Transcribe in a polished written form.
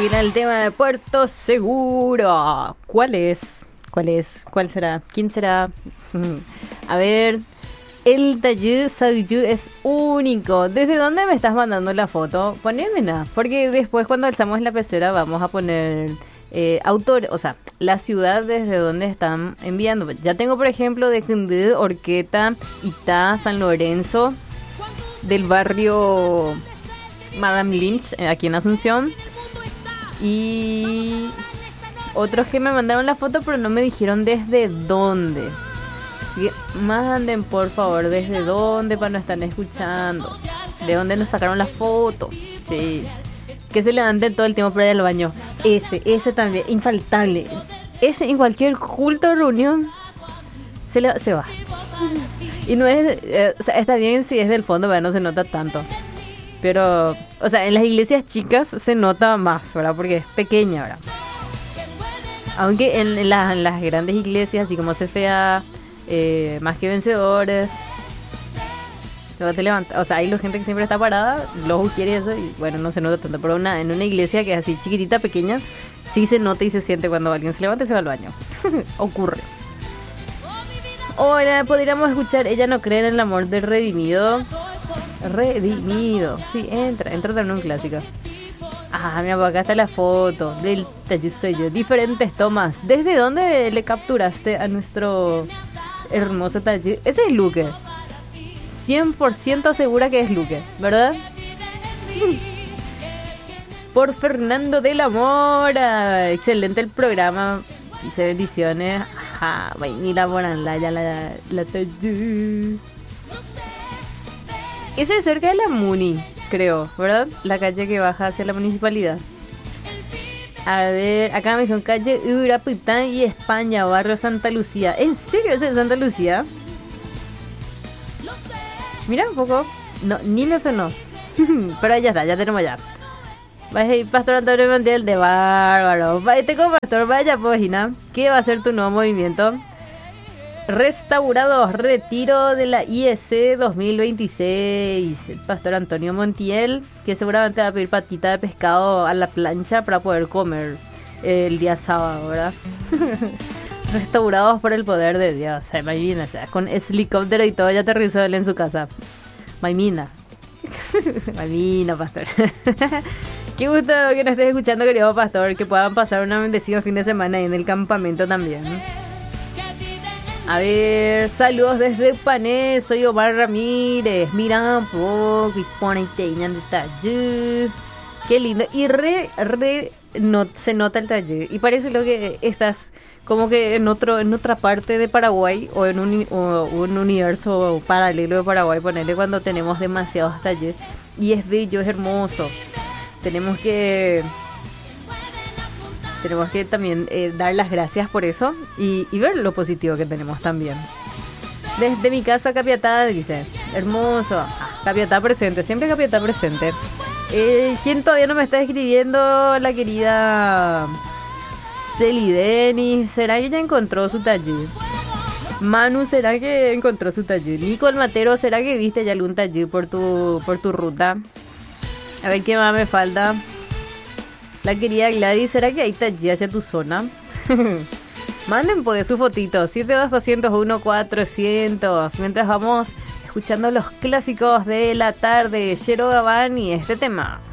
viene el tema de Puerto Seguro. ¿Cuál es? ¿Cuál será? ¿Quién será? A ver, el taller Sadyu es único. ¿Desde dónde me estás mandando la foto? Ponémela, porque después cuando alzamos la pecera vamos a poner autor, o sea, la ciudad desde donde están enviando. Ya tengo, por ejemplo, de Jundú, Orqueta, Itá, San Lorenzo, del barrio Madame Lynch, aquí en Asunción, y otros que me mandaron la foto pero no me dijeron desde dónde. Así que manden por favor desde dónde para no estar escuchando, de dónde nos sacaron la foto. Sí, que se levanten todo el tiempo para ir al baño. Ese también, infaltable. Ese en cualquier culto o reunión se va. Y no es, o sea, está bien si es del fondo, pero no se nota tanto. Pero, o sea, en las iglesias chicas se nota más, ¿verdad? Porque es pequeña, ¿verdad? Aunque en las grandes iglesias, así como CFA, Más que Vencedores, luego te levanta, o sea, hay la gente que siempre está parada, los quiere eso y bueno, no se nota tanto. Pero en una iglesia que es así chiquitita, pequeña, sí se nota y se siente cuando alguien se levanta y se va al baño. Ocurre. Hola, podríamos escuchar Ella no cree en el amor de Redimido. Sí, entra también un clásico. Ah, mira, acá está la foto del taller. Diferentes tomas. ¿Desde dónde le capturaste a nuestro hermoso taller? Ese es Luque. 100% segura que es Luque, ¿verdad? Por Fernando de la Mora. Excelente el programa. Dice bendiciones. Ajá, vainilla bonanla, ya la taller. Ese es cerca de la Muni, creo, ¿verdad? La calle que baja hacia la municipalidad. A ver, acá me dijeron calle Urapitán y España, barrio Santa Lucía. ¿En serio es de Santa Lucía? Mira un poco. No, ni lo sonó. Pero ya está, ya tenemos ya. Vaya, Pastor Antonio Mandiel de bárbaro. Vaya, con Pastor, vaya página. ¿Qué va a ser tu nuevo movimiento? Restaurados, retiro de la IEC 2026. El Pastor Antonio Montiel, que seguramente va a pedir patita de pescado a la plancha para poder comer el día sábado, ¿verdad? Restaurados por el poder de Dios. Imagina, o sea, con helicóptero y todo ya aterrizó él en su casa. Maimina, Pastor. Qué gusto que nos estés escuchando, querido Pastor. Que puedan pasar un bendecido fin de semana ahí en el campamento también. A ver, saludos desde Pané, soy Omar Ramírez. Mira un poco, y pone teñan de taller. Qué lindo. Y se nota el taller. Y parece lo que estás como que en otra parte de Paraguay o en un universo paralelo de Paraguay, ponerle cuando tenemos demasiados talleres. Y es bello, es hermoso. Tenemos que también dar las gracias por eso y ver lo positivo que tenemos también. Desde mi casa, Capiatá, dice. Hermoso. Capiatá presente, siempre Capiatá presente. ¿Quién todavía no me está escribiendo? La querida Celi Denis. ¿Será que ya encontró su taller? Manu, ¿será que encontró su taller? Nico Matero, ¿será que viste ya algún taller por tu ruta? A ver qué más me falta. La querida Gladys, ¿será que hay taller hacia tu zona? Manden pues su fotito, 72-201-400. Mientras vamos escuchando los clásicos de la tarde, Yero Gabán y este tema.